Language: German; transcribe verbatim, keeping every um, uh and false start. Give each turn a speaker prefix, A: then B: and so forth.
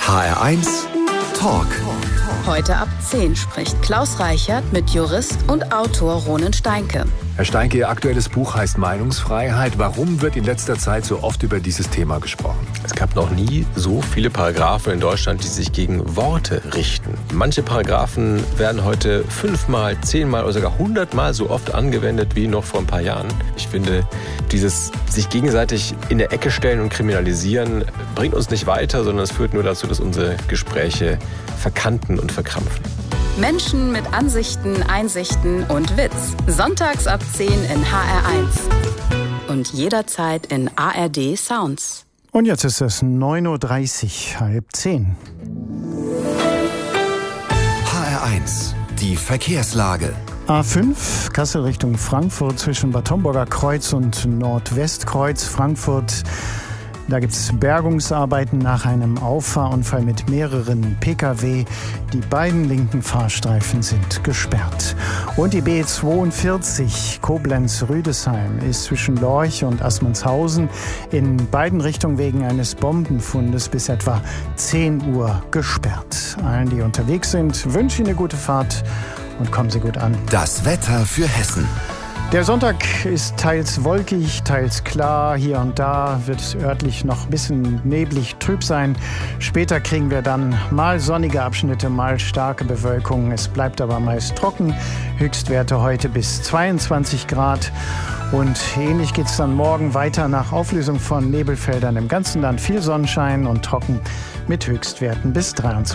A: H R eins Talk.
B: Heute ab zehn spricht Klaus Reichert mit Jurist und Autor Ronen Steinke.
C: Herr Steinke, Ihr aktuelles Buch heißt Meinungsfreiheit. Warum wird in letzter Zeit so oft über dieses Thema gesprochen?
D: Es gab noch nie so viele Paragraphen in Deutschland, die sich gegen Worte richten. Manche Paragraphen werden heute fünfmal, zehnmal oder sogar hundertmal so oft angewendet wie noch vor ein paar Jahren. Ich finde, dieses sich gegenseitig in der Ecke stellen und kriminalisieren bringt uns nicht weiter, sondern es führt nur dazu, dass unsere Gespräche verkanten und verkrampfen.
B: Menschen mit Ansichten, Einsichten und Witz. Sonntags ab zehn in H R eins. Und jederzeit in A R D Sounds.
E: Und jetzt ist es neun Uhr dreißig, halb zehn.
A: H R eins, die Verkehrslage.
E: A fünf, Kassel Richtung Frankfurt zwischen Bad Homburger Kreuz und Nordwestkreuz Frankfurt. Da gibt es Bergungsarbeiten nach einem Auffahrunfall mit mehreren Pkw. Die beiden linken Fahrstreifen sind gesperrt. Und die B zweiundvierzig Koblenz-Rüdesheim ist zwischen Lorch und Assmannshausen in beiden Richtungen wegen eines Bombenfundes bis etwa zehn Uhr gesperrt. Allen, die unterwegs sind, wünsche ich eine gute Fahrt und kommen Sie gut an.
A: Das Wetter für Hessen.
E: Der Sonntag ist teils wolkig, teils klar. Hier und da wird es örtlich noch ein bisschen neblig, trüb sein. Später kriegen wir dann mal sonnige Abschnitte, mal starke Bewölkung. Es bleibt aber meist trocken. Höchstwerte heute bis zweiundzwanzig Grad. Und ähnlich geht es dann morgen weiter nach Auflösung von Nebelfeldern im ganzen Land. Viel Sonnenschein und trocken mit Höchstwerten bis dreiundzwanzig.